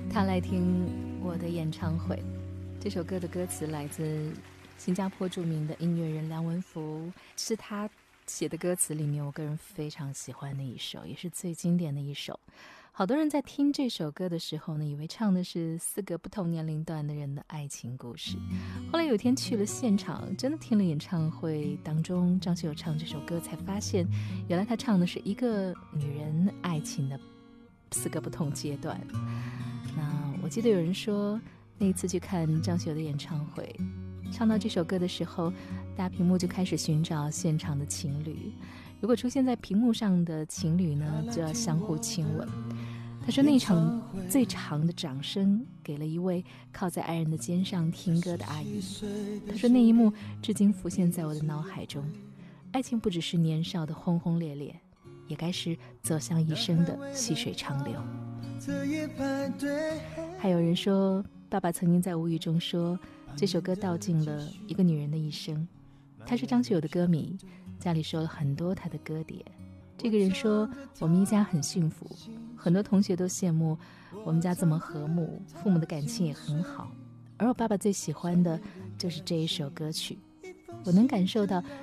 他来听我的演唱会。这首歌的歌词来自新加坡著名的音乐人梁文福，是他写的歌词里面我个人非常喜欢的一首，也是最经典的一首。好多人在听这首歌的时候呢，以为唱的是4个不同年龄段的人的爱情故事。后来有一天去了现场，真的听了演唱会当中张学友唱这首歌，才发现原来他唱的是一个女人爱情的4个不同阶段。那我记得有人说，那一次去看张学友的演唱会，唱到这首歌的时候，大屏幕就开始寻找现场的情侣，如果出现在屏幕上的情侣呢，就要相互亲吻。他说那一场最长的掌声给了一位靠在爱人的肩上听歌的阿姨。他说那一幕至今浮现在我的脑海中，爱情不只是年少的轰轰烈烈，也该是走向一生的细水长流。还有人说，爸爸曾经在无语中说，这首歌道尽了一个女人的一生。他是张学友的歌迷，家里收了很多他的歌碟。这个人说，我们一家很幸福，很多同学都羡慕我们家这么和睦，父母的感情也很好，而我爸爸最喜欢的就是这一首歌曲。我能感受到